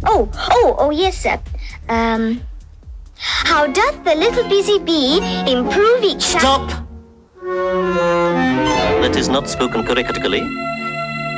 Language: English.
Oh, yes, sir. How doth the little busy bee improve each... Stop! That is not spoken correctly.